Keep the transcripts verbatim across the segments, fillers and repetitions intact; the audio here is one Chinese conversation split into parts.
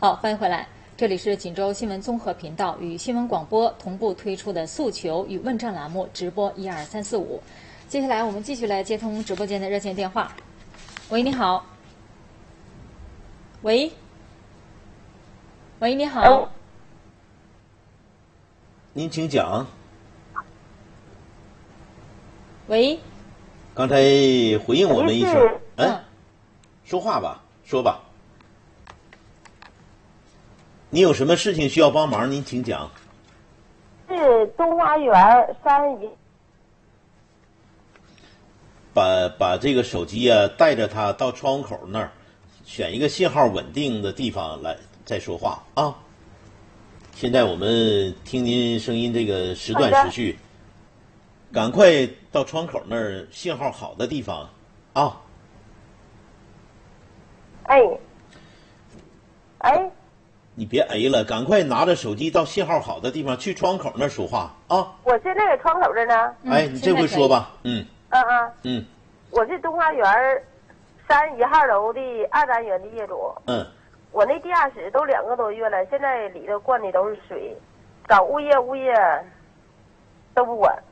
好，欢迎回来，这里是锦州新闻综合频道与新闻广播同步推出的诉求与问政栏目直播一二三四五。接下来我们继续来接通直播间的热线电话。喂，你好。喂，喂，你好。 哦、 您请讲。 喂。 刚才回应我们一声， 嗯、 哎，说话吧，说吧。你有什么事情需要帮忙？您请讲。 是东花园三一。 把把这个手机啊带着它到窗户口那儿，选一个信号稳定的地方来再说话啊。现在我们听您声音这个时断时续，赶快到窗口那儿信号好的地方啊。 哎，哎。 你别哎了，赶快拿着手机到信号好的地方去窗口那儿说话啊！ 我现在在窗口这呢。 哎，你这回说吧，嗯。 嗯嗯。 嗯。 我是东花园三一号楼的二单元的业主。 嗯。 我那地下室都两个多月了，现在里头灌的都是水，找物业物业都不管。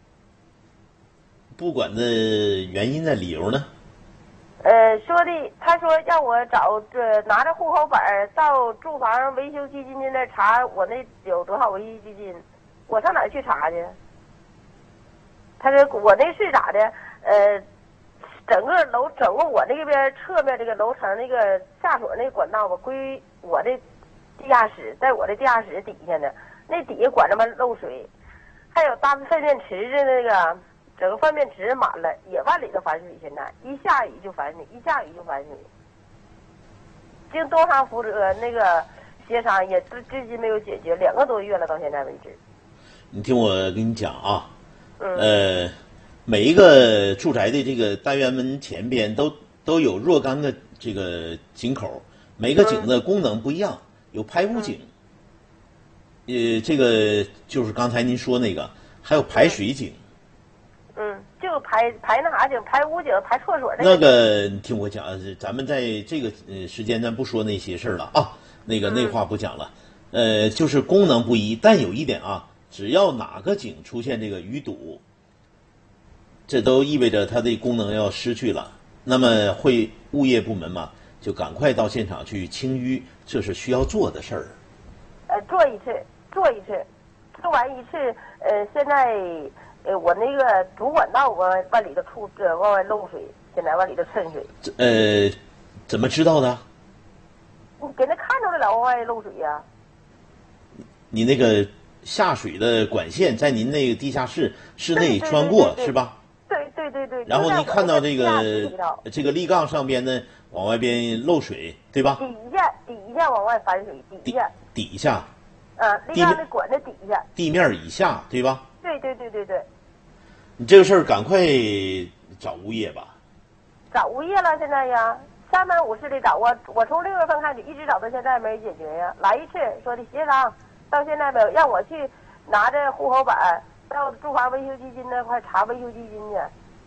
不管的原因呢？理由呢？ 呃，说的，他说让我找这拿着户口本到住房维修基金那查我那有多少维修基金，我上哪儿去查去？他说我那是咋的？呃，整个楼整个我那边侧面这个楼层那个下水那个管道吧，归我的地下室，在我的地下室底下呢，那底下管他妈漏水，还有大粪便池的那个。整个粪便池满了，也往里头反水。现在一下雨就反水，一下雨就反水。经东方负责那个协商，也至至今没有解决，两个多月了，到现在为止。 你听我跟你讲啊， 嗯、 呃，每一个住宅的这个单元门前边都都有若干个这个井口，每个井的功能不一样，嗯、有排污井，嗯、呃，这个就是刚才您说那个，还有排水井。 嗯，就排排那啥井，排污井，排厕所那个。那个，你听我讲，咱们在这个呃时间咱不说那些事儿了啊，那个、嗯、那话不讲了。呃，就是功能不一，但有一点啊，只要哪个井出现这个淤堵，这都意味着它的功能要失去了。那么会物业部门嘛，就赶快到现场去清淤，这是需要做的事儿。 呃，做一次，做一次，做完一次，呃，现在。呃，我那个主管道往往里头出，这往外漏水，现在往里头渗水。 呃，怎么知道的？ 你给他看着了，往外漏水呀、啊。 你那个下水的管线在您那个地下室室内穿过是吧？ 对对对对。 然后您看到这个这个立杠上边呢，往外边漏水，对吧？ 底下底下往外反水，底下。 底下。 啊，立杠的管子底下。 地面以下，对吧？ 对对对对对。 你这个事儿赶快找物业吧。 找物业了，现在呀，三番五次的找我，我从六月份开始一直找到现在没解决呀。来一次说的协商，到现在没有，让我去拿着户口本到住房维修基金那块查维修基金去。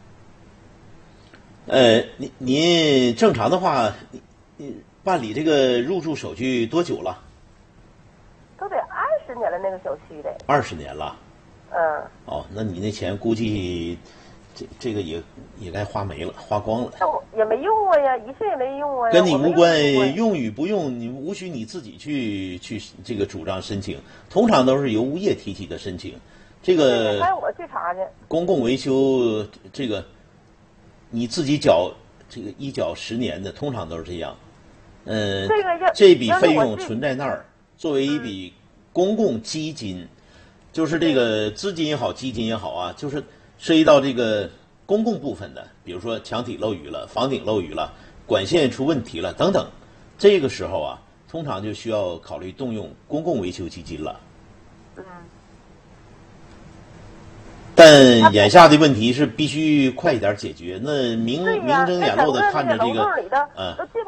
呃，您您正常的话，你你办理这个入住手续多久了？ 都得二十年了，那个小区的。 二十年了。 嗯。 哦，那你那钱估计，这这个也也该花没了，花光了。 也没用过呀，一次也没用过呀。 跟你无关，用与不用，你无需你自己去去这个主张申请，通常都是由物业提起的申请。这个。 还我去查去。 公共维修这个，你自己缴这个一缴十年的，通常都是这样。嗯、呃， 这个这笔费用存在那儿，作为一笔公共基金。就是这个资金也好，基金也好啊，就是涉及到这个公共部分的，比如说墙体漏雨了、房顶漏雨了、管线出问题了等等，这个时候啊，通常就需要考虑动用公共维修基金了。 嗯。 但眼下的问题是必须快一点解决，那明明睁眼露的看着这个，嗯。